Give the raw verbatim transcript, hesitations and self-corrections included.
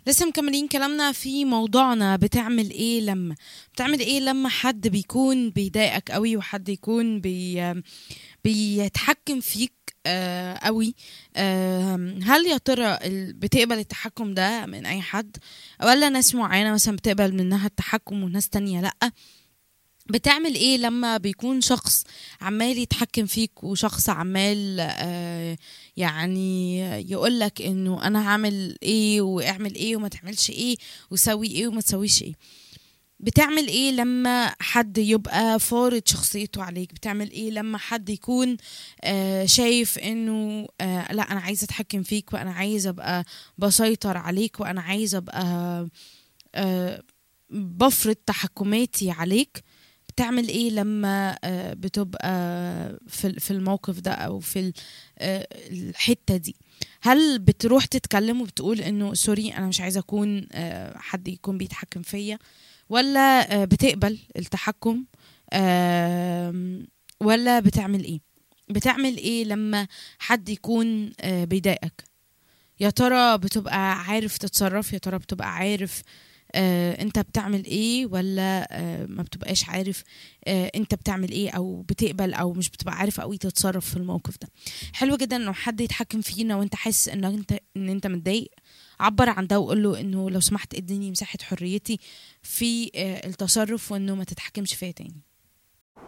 لسه مكملين كلامنا في موضوعنا. بتعمل ايه لما بتعمل ايه لما حد بيكون بيضايقك قوي، وحد يكون بي بيتحكم فيك آه قوي. آه هل يا ترى ال- بتقبل التحكم ده من اي حد، ولا ناس معينة مثلا بتقبل منها التحكم وناس تانية لأ؟ بتعمل ايه لما بيكون شخص عمال يتحكم فيك، وشخص عمال آه يعني يقولك انه انا هعمل ايه واعمل ايه وما تعملش ايه وسوي ايه وما تسويش ايه؟ بتعمل ايه لما حد يبقى فارض شخصيته عليك؟ بتعمل ايه لما حد يكون آه شايف انه آه لا انا عايز اتحكم فيك، وانا عايز ابقى بسيطر عليك، وانا عايز ابقى آه بفرض تحكماتي عليك؟ بتعمل ايه لما آه، بتبقى في ال- في الموقف ده، او في ال- آه، الحتة دي؟ هل بتروح تتكلم وبتقول انه سوري انا مش عايزة اكون آه، حد يكون بيتحكم فيا، ولا آه، بتقبل التحكم؟ آم، ولا بتعمل ايه؟ بتعمل ايه لما حد يكون آه، بيضايقك؟ يا ترى بتبقى عارف تتصرف؟ يا ترى بتبقى عارف آه انت بتعمل ايه، ولا آه ما بتبقاش عارف آه انت بتعمل ايه، او بتقبل او مش بتبقى عارف قوي تتصرف في الموقف ده؟ حلو جدا انه حد يتحكم فينا وانت حاسس ان انت ان انت متضايق. عبر عن ده وقول له انه لو سمحت اديني مساحة حريتي في آه التصرف، وانه ما تتحكمش فيا تاني.